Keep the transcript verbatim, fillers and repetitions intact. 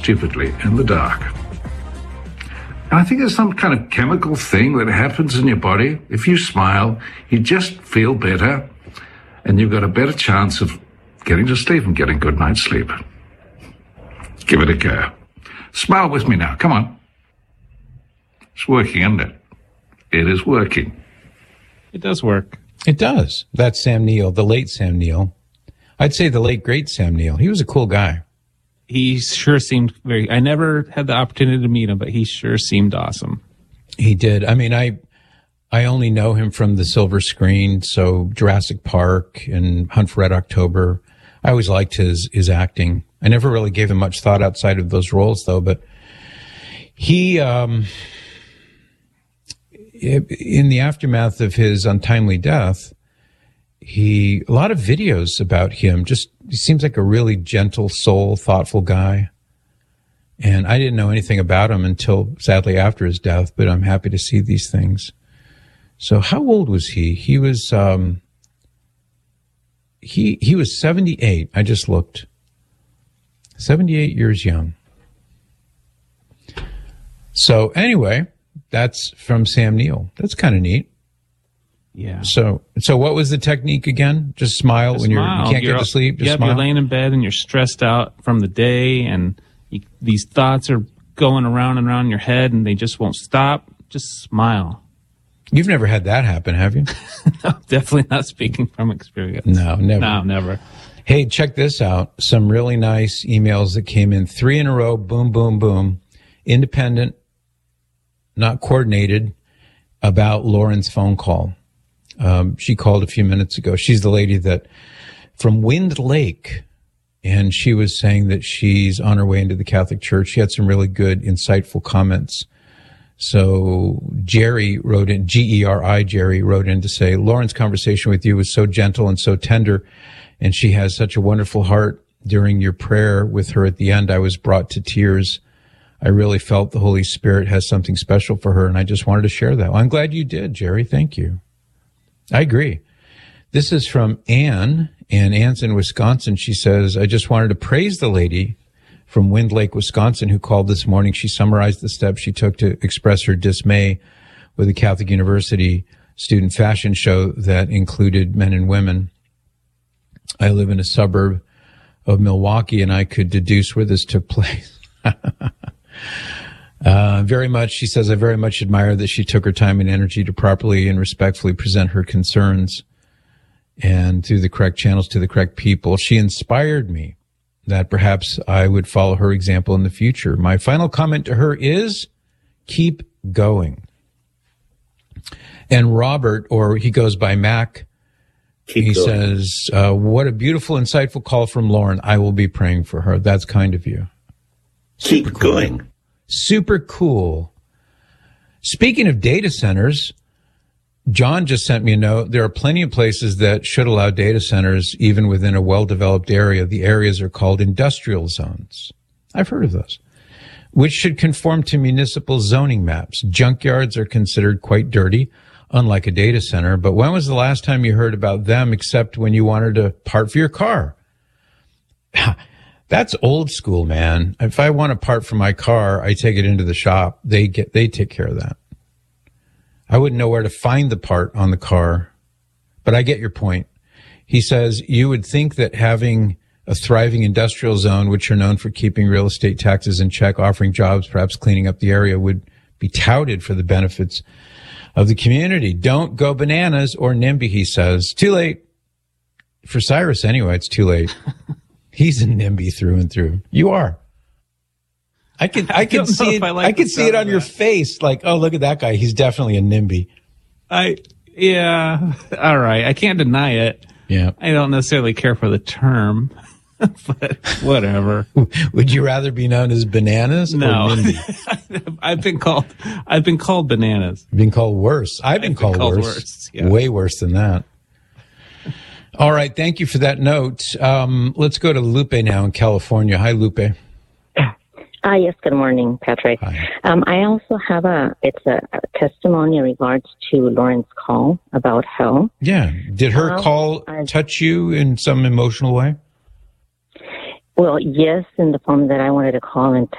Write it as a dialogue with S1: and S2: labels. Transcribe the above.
S1: stupidly in the dark. And I think there's some kind of chemical thing that happens in your body. If you smile, you just feel better, and you've got a better chance of getting to sleep and getting good night's sleep. Give it a go. Smile with me now. Come on. It's working, isn't it? It is working.
S2: It does work.
S3: It does. That's Sam Neill, the late Sam Neill. I'd say the late, great Sam Neill. He was a cool guy.
S2: He sure seemed very... I never had the opportunity to meet him, but he sure seemed awesome.
S3: He did. I mean, I I only know him from the silver screen, so Jurassic Park and Hunt for Red October. I always liked his, his acting. I never really gave him much thought outside of those roles, though, but he... Um, in the aftermath of his untimely death, he a lot of videos about him. Just he seems like a really gentle soul, thoughtful guy. And I didn't know anything about him until sadly after his death, but I'm happy to see these things. So how old was he? He was um, he he was seventy-eight. I just looked. seventy-eight years young. So anyway, that's from Sam Neill. That's kind of neat.
S2: Yeah.
S3: So, so what was the technique again? Just smile
S2: Just
S3: when you're,
S2: smile.
S3: you can't
S2: you're,
S3: get to sleep. Just
S2: yeah,
S3: smile.
S2: You're laying in bed and you're stressed out from the day, and you, these thoughts are going around and around your head, and they just won't stop. Just smile.
S3: You've never had that happen, have you?
S2: No, definitely not speaking from experience.
S3: No, never.
S2: No, never.
S3: Hey, check this out. Some really nice emails that came in, three in a row. Boom, boom, boom. Independent, not coordinated, about Lauren's phone call. Um, she called a few minutes ago. She's the lady that from Wind Lake, and she was saying that she's on her way into the Catholic Church. She had some really good, insightful comments. So Jerry wrote in, G E R I, Jerry wrote in to say, Lauren's conversation with you was so gentle and so tender, and she has such a wonderful heart. During your prayer with her at the end, I was brought to tears. I really felt the Holy Spirit has something special for her, and I just wanted to share that. Well, I'm glad you did, Jerry. Thank you. I agree. This is from Ann, and Ann's in Wisconsin. She says, I just wanted to praise the lady from Wind Lake, Wisconsin, who called this morning. She summarized the steps she took to express her dismay with the Catholic University student fashion show that included men and women. I live in a suburb of Milwaukee, and I could deduce where this took place. Uh, very much, she says, I very much admire that she took her time and energy to properly and respectfully present her concerns and through the correct channels to the correct people. She inspired me that perhaps I would follow her example in the future. My final comment to her is keep going. And Robert, or he goes by Mac, keep he going. says, uh, what a beautiful, insightful call from Lauren. I will be praying for her. That's kind of you.
S4: Keep
S3: Super
S4: going.
S3: Cool. Super cool. Speaking of data centers, John just sent me a note. There are plenty of places that should allow data centers even within a well-developed area. The areas are called industrial zones. I've heard of those, which should conform to municipal zoning maps. Junkyards are considered quite dirty, unlike a data center. But when was the last time you heard about them except when you wanted to part for your car? That's old school, man. If I want a part for my car, I take it into the shop. They get, they take care of that. I wouldn't know where to find the part on the car, but I get your point. He says you would think that having a thriving industrial zone, which are known for keeping real estate taxes in check, offering jobs, perhaps cleaning up the area, would be touted for the benefits of the community. Don't go bananas or NIMBY, he says. Too late. For Cyrus, anyway, it's too late. He's a NIMBY through and through. You are. I can, I can see it. I, like I can see it on your face. Like, oh, look at that guy. He's definitely a NIMBY.
S2: I, yeah. All right. I can't deny it.
S3: Yeah.
S2: I don't necessarily care for the term, but whatever.
S3: Would you rather be known as bananas
S2: no.
S3: or NIMBY?
S2: I've been called, I've been called bananas.
S3: You've been called worse. I've been, I've called, been called worse. worse. Yeah. Way worse than that. All right. Thank you for that note. Um, let's go to Lupe now in California. Hi, Lupe.
S5: Uh, yes, good morning, Patrick.
S3: Hi.
S5: Um, I also have a, it's a, a testimony in regards to Lauren's call about hell.
S3: Yeah. Did her
S5: um,
S3: call
S5: I,
S3: touch you in some emotional way?
S5: Well, yes, in the form that I wanted to call and